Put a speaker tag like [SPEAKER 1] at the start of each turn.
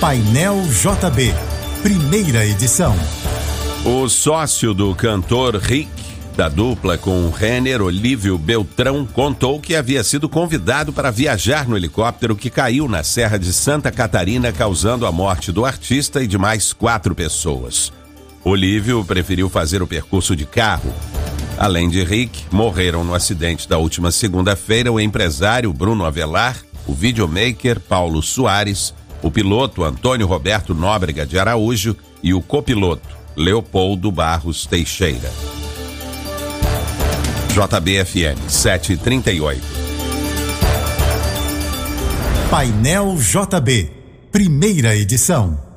[SPEAKER 1] Painel JB, primeira edição.
[SPEAKER 2] O sócio do cantor Rick, da dupla com Renner, Olívio Beltrão, contou que havia sido convidado para viajar no helicóptero que caiu na Serra de Santa Catarina, causando a morte do artista e de mais 4 pessoas. Olívio preferiu fazer o percurso de carro. Além de Rick, morreram no acidente da última segunda-feira o empresário Bruno Avelar, o videomaker Paulo Soares, o piloto Antônio Roberto Nóbrega de Araújo e o copiloto Leopoldo Barros Teixeira. JBFM 738.
[SPEAKER 1] Painel JB, primeira edição.